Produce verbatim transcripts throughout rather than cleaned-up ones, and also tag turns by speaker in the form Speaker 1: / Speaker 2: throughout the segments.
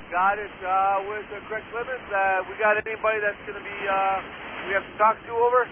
Speaker 1: Got it. Uh, with the correct limits, uh, we got anybody that's going to be, uh, we have to talk to over?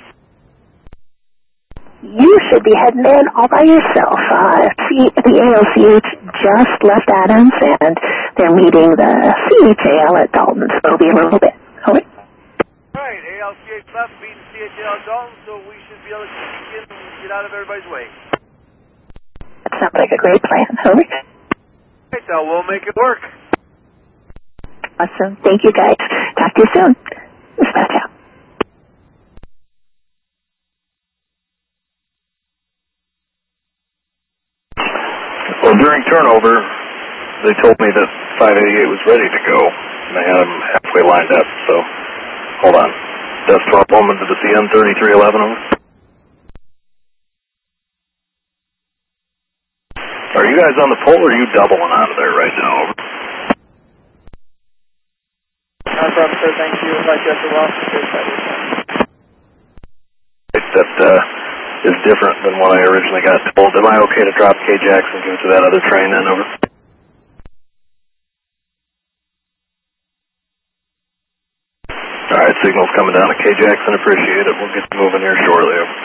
Speaker 2: You should be heading in all by yourself. Uh, see, the A L C H just left Adams, and they're meeting the C H A L at Dalton, so it'll be a little bit. Over.
Speaker 1: All right, A L C H left, meeting C H A L at Dalton, so we should be able to get, get out of everybody's way.
Speaker 2: That sounds like a great plan. Over.
Speaker 1: All right, so we'll make it work.
Speaker 2: Awesome. Thank you, guys. Talk to you soon. Dispatch out.
Speaker 3: Well, during turnover, they told me that five eighty-eight was ready to go, and I had them halfway lined up, so hold on. Death twelve Bowman to the C N thirty-three eleven, over. Are you guys on the pole, or are you doubling out of there right now, over?
Speaker 4: No problem, sir. Thank you. Like you as well.
Speaker 3: That uh, is different than what I originally got told. Am I okay to drop K Jackson and give it to that other train then, over? All right, signal's coming down to K Jackson. Appreciate it. We'll get moving here shortly, over.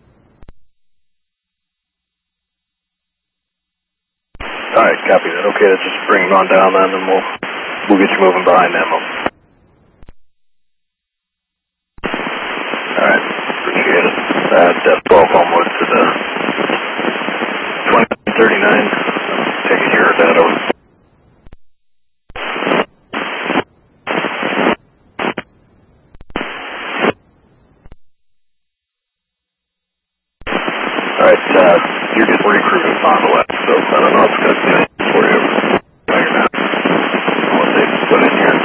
Speaker 3: All right, copy that. Okay, just bring it on down then, and we'll we'll get you moving behind them, over. Alright, appreciate it. Uh, Death twelve Homewood to the twenty thirty-nine. Take a year of that, over. Alright, uh, you're getting recruited on the left, so I don't know if it's going to do anything for you. No, you're not. What they put in here.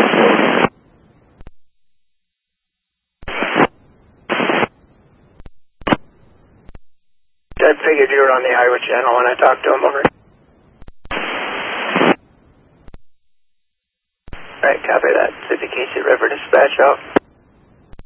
Speaker 4: I figured you were on the Iowa channel when I talked to him, over. Alright, copy that. City Casey River dispatch out.